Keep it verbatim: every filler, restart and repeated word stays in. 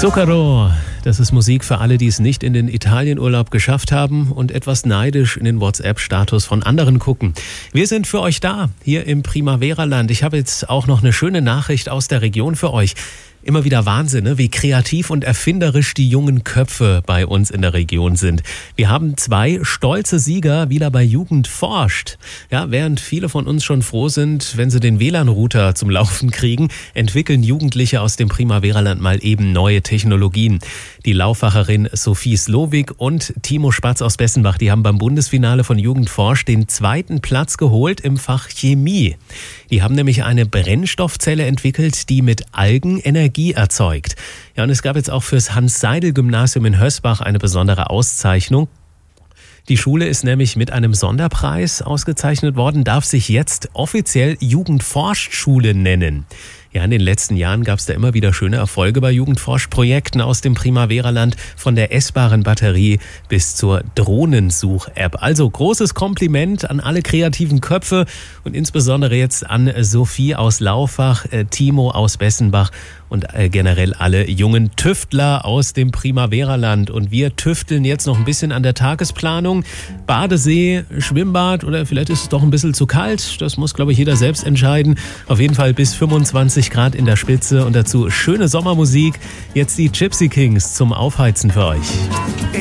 Zucchero, das ist Musik für alle, die es nicht in den Italienurlaub geschafft haben und etwas neidisch in den WhatsApp-Status von anderen gucken. Wir sind für euch da, hier im Primavera-Land. Ich habe jetzt auch noch eine schöne Nachricht aus der Region für euch. Immer wieder Wahnsinn, ne? Wie kreativ und erfinderisch die jungen Köpfe bei uns in der Region sind. Wir haben zwei stolze Sieger wieder bei Jugend forscht. Ja, während viele von uns schon froh sind, wenn sie den W L A N-Router zum Laufen kriegen, entwickeln Jugendliche aus dem Primavera-Land mal eben neue Technologien. Die Lauffacherin Sophie Slowik und Timo Spatz aus Bessenbach, die haben beim Bundesfinale von Jugend forscht den zweiten Platz geholt im Fach Chemie. Die haben nämlich eine Brennstoffzelle entwickelt, die mit Algen Energie erzeugt. Ja, und es gab jetzt auch fürs Hans-Seidel-Gymnasium in Hösbach eine besondere Auszeichnung. Die Schule ist nämlich mit einem Sonderpreis ausgezeichnet worden, darf sich jetzt offiziell Jugendforschschule nennen. Ja, in den letzten Jahren gab es da immer wieder schöne Erfolge bei Jugendforschprojekten aus dem Primavera-Land, von der essbaren Batterie bis zur Drohnensuch-App. Also großes Kompliment an alle kreativen Köpfe und insbesondere jetzt an Sophie aus Lauffach, Timo aus Bessenbach und generell alle jungen Tüftler aus dem Primavera-Land. Und wir tüfteln jetzt noch ein bisschen an der Tagesplanung. Badesee, Schwimmbad oder vielleicht ist es doch ein bisschen zu kalt. Das muss, glaube ich, jeder selbst entscheiden. Auf jeden Fall bis fünfundzwanzig Grad in der Spitze und dazu schöne Sommermusik. Jetzt die Gypsy Kings zum Aufheizen für euch.